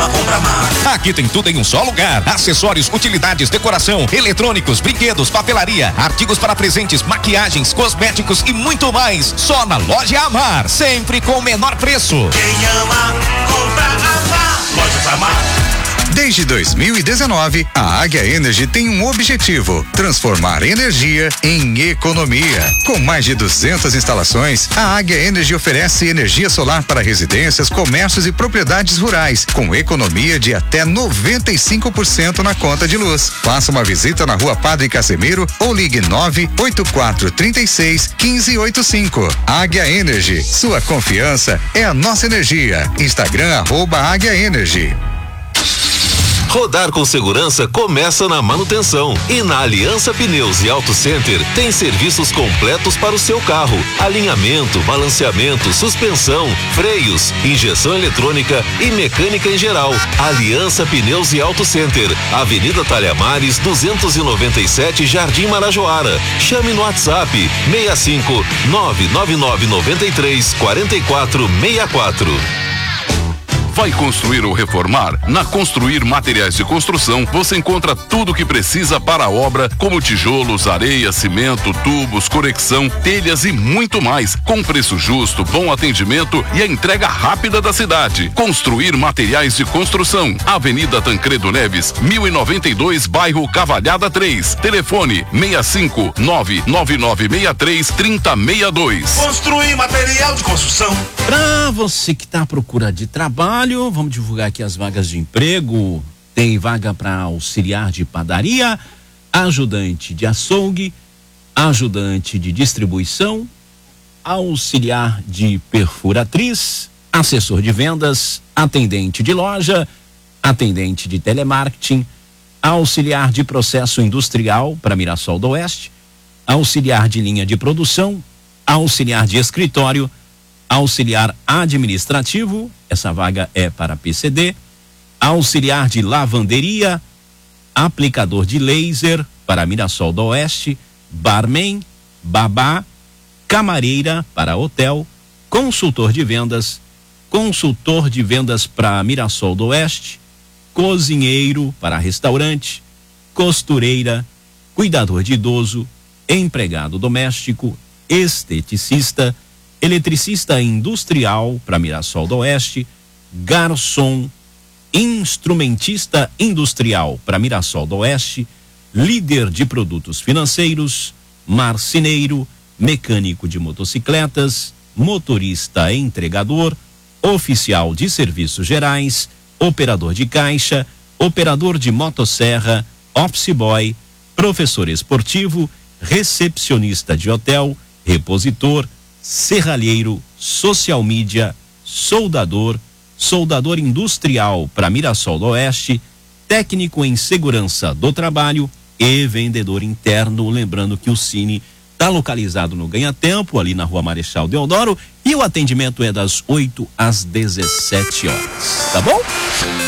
uma compra mais. Aqui tem tudo em um só lugar: acessórios, utilidades, decoração, eletrônicos, brinquedos, papelaria, artigos para presentes, maquiagens, cosméticos e muito mais. Só na Loja Amar, sempre com o menor preço. Quem ama, compra Amar. Lojas Amar. Desde 2019, a Águia Energy tem um objetivo: transformar energia em economia. Com mais de 200 instalações, a Águia Energy oferece energia solar para residências, comércios e propriedades rurais, com economia de até 95% na conta de luz. Faça uma visita na Rua Padre Casemiro ou ligue 984361585. Águia Energy, sua confiança é a nossa energia. Instagram @Águia Energy. Rodar com segurança começa na manutenção. E na Aliança Pneus e Auto Center tem serviços completos para o seu carro: alinhamento, balanceamento, suspensão, freios, injeção eletrônica e mecânica em geral. Aliança Pneus e Auto Center, Avenida Talhamares 297, Jardim Marajoara. Chame no WhatsApp 65 99993 4464. Vai construir ou reformar? Na Construir Materiais de Construção, você encontra tudo o que precisa para a obra, como tijolos, areia, cimento, tubos, conexão, telhas e muito mais, com preço justo, bom atendimento e a entrega rápida da cidade. Construir Materiais de Construção, Avenida Tancredo Neves, 1092, bairro Cavalhada 3. Telefone 65 99963 3062. Construir material de construção. Pra você que tá à procura de trabalho, vamos divulgar aqui as vagas de emprego. Tem vaga para auxiliar de padaria, ajudante de açougue, ajudante de distribuição, auxiliar de perfuratriz, assessor de vendas, atendente de loja, atendente de telemarketing, auxiliar de processo industrial para Mirassol do Oeste, auxiliar de linha de produção, auxiliar de escritório, auxiliar administrativo, essa vaga é para PCD, auxiliar de lavanderia, aplicador de laser para Mirassol do Oeste, barman, babá, camareira para hotel, consultor de vendas para Mirassol do Oeste, cozinheiro para restaurante, costureira, cuidador de idoso, empregado doméstico, esteticista, eletricista industrial para Mirassol do Oeste, garçom, instrumentista industrial para Mirassol do Oeste, líder de produtos financeiros, marceneiro, mecânico de motocicletas, motorista entregador, oficial de serviços gerais, operador de caixa, operador de motosserra, office boy, professor esportivo, recepcionista de hotel, repositor, serralheiro, social media, soldador industrial para Mirassol do Oeste, técnico em segurança do trabalho e vendedor interno. Lembrando que o Cine está localizado no Ganha Tempo, ali na Rua Marechal Deodoro, e o atendimento é das 8 às 17 horas, tá bom?